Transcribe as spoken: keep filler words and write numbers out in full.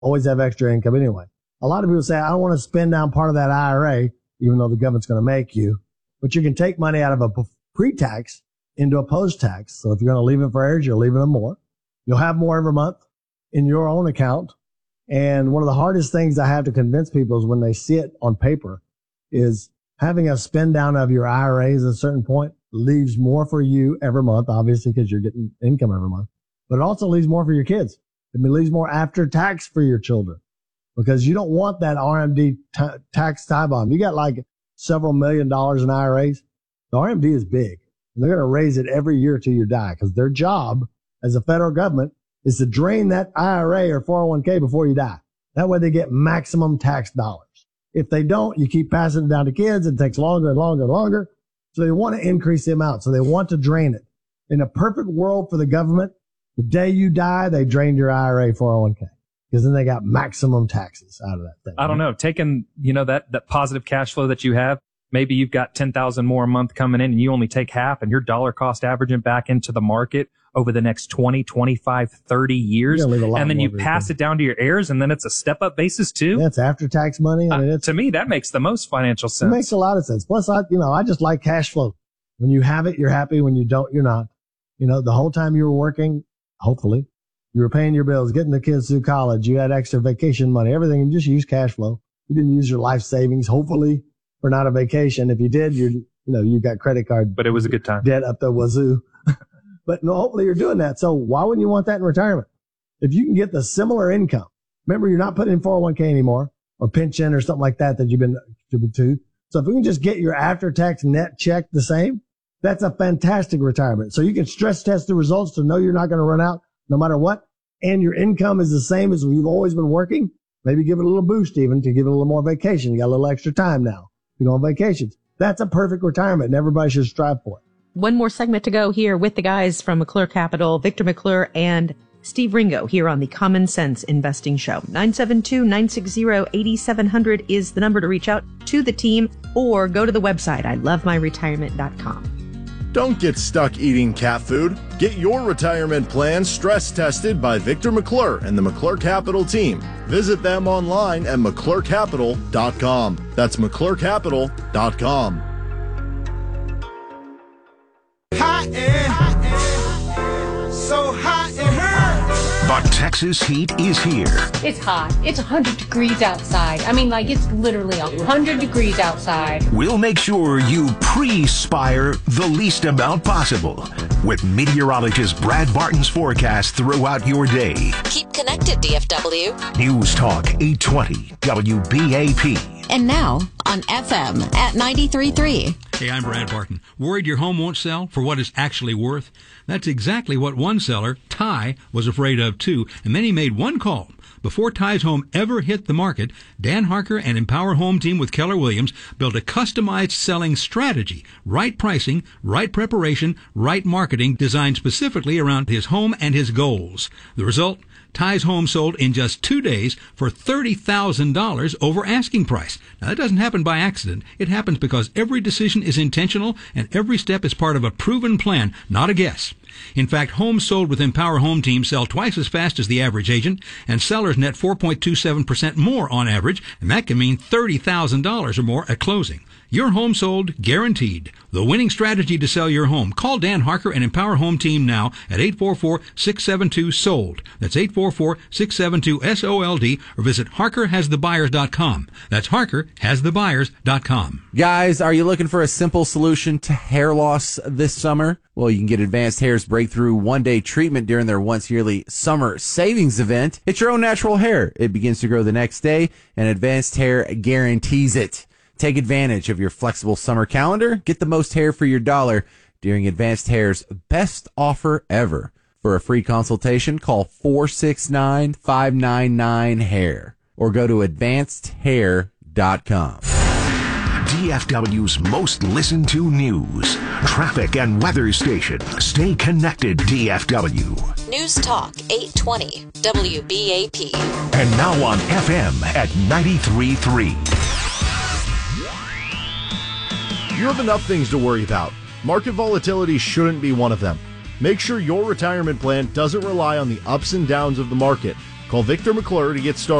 always have extra income anyway. A lot of people say, I don't want to spend down part of that I R A, even though the government's going to make you. But you can take money out of a pre-tax into a post-tax. So if you're going to leave it for heirs, you're leaving them more. You'll have more every month in your own account. And one of the hardest things I have to convince people is when they see it on paper is having a spend down of your I R As at a certain point leaves more for you every month, obviously, because you're getting income every month, but it also leaves more for your kids. It leaves more after tax for your children because you don't want that R M D t- tax tie bomb. You got like several million dollars in I R As. The R M D is big. And they're going to raise it every year till you die because their job as a federal government is to drain that I R A or four oh one k before you die. That way they get maximum tax dollars. If they don't, you keep passing it down to kids. It takes longer and longer and longer. So they want to increase the amount. So they want to drain it. In a perfect world for the government, the day you die, they drained your I R A four oh one k because then they got maximum taxes out of that thing. I don't know. Taking, you know, that, that positive cash flow that you have, maybe you've got ten thousand more a month coming in and you only take half and your dollar cost averaging back into the market over the next twenty, twenty-five, thirty years. And then you pass it down to your heirs and then it's a step up basis too. Yeah, it's after tax money. I mean, it's, uh, to me, that makes the most financial sense. It makes a lot of sense. Plus, I, you know, I just like cash flow. When you have it, you're happy. When you don't, you're not. You know, the whole time you were working, hopefully, you were paying your bills, getting the kids through college. You had extra vacation money, everything. You just use cash flow. You didn't use your life savings, hopefully, for not a vacation. If you did, you you know, you got credit card. But it was a good time. Debt up the wazoo. But no, hopefully you're doing that. So why wouldn't you want that in retirement? If you can get the similar income, remember you're not putting in four oh one k anymore or pension or something like that that you've been to. So if we can just get your after-tax net check the same, that's a fantastic retirement. So you can stress test the results to know you're not going to run out no matter what. And your income is the same as you've always been working. Maybe give it a little boost even to give it a little more vacation. You got a little extra time now. You go on vacations. That's a perfect retirement and everybody should strive for it. One more segment to go here with the guys from McClure Capital, Victor McClure and Steve Ringo here on the Common Sense Investing Show. nine seven two, nine six zero, eight seven zero zero is the number to reach out to the team or go to the website, I love my retirement dot com. Don't get stuck eating cat food. Get your retirement plan stress tested by Victor McClure and the McClure Capital team. Visit them online at McClure Capital dot com. That's McClure Capital dot com. Hot air, so hot it hurts. The Texas heat is here. It's hot. It's one hundred degrees outside. I mean, like, it's literally one hundred degrees outside. We'll make sure you pre-spire the least amount possible with meteorologist Brad Barton's forecast throughout your day. Keep connected, D F W. News Talk eight twenty W B A P. And now on F M at ninety-three point three. Hey, I'm Brad Barton. Worried your home won't sell for what it's actually worth? That's exactly what one seller, Ty, was afraid of too, and then he made one call. Before Ty's home ever hit the market, Dan Harker and Empower Home Team with Keller Williams built a customized selling strategy. Right pricing, right preparation, right marketing designed specifically around his home and his goals. The result? Ty's home sold in just two days for thirty thousand dollars over asking price. Now, that doesn't happen by accident. It happens because every decision is intentional and every step is part of a proven plan, not a guess. In fact, homes sold with Empower Home Team sell twice as fast as the average agent, and sellers net four point two seven percent more on average, and that can mean thirty thousand dollars or more at closing. Your home sold, guaranteed. The winning strategy to sell your home. Call Dan Harker and Empower Home Team now at eight four four, six seven two, sold. That's eight four four, six seven two, S O L D, or visit Harker Has The Buyers dot com. That's Harker Has The Buyers dot com. Guys, are you looking for a simple solution to hair loss this summer? Well, you can get Advanced Hair's breakthrough one-day treatment during their once-yearly summer savings event. It's your own natural hair. It begins to grow the next day, and Advanced Hair guarantees it. Take advantage of your flexible summer calendar. Get the most hair for your dollar during Advanced Hair's best offer ever. For a free consultation, call four six nine, five nine nine, hair or go to advanced hair dot com. D F W's most listened to news, traffic, and weather station. Stay connected, D F W. News Talk eight twenty W B A P. And now on F M at ninety-three point three. You have enough things to worry about. Market volatility shouldn't be one of them. Make sure your retirement plan doesn't rely on the ups and downs of the market. Call Victor McClure to get started.